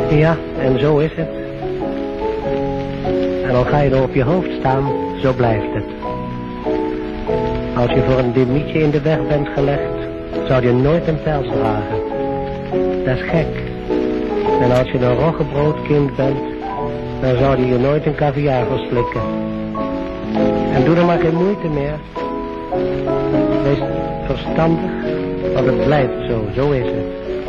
Ja, en zo is het. En al ga je er op je hoofd staan, zo blijft het. Als je voor een demietje in de weg bent gelegd, zou je nooit een pels dragen. Dat is gek. En als je een roggebroodkind bent, dan zou je nooit een caviar verslikken. En doe er maar geen moeite meer. Wees verstandig, want het blijft zo is het.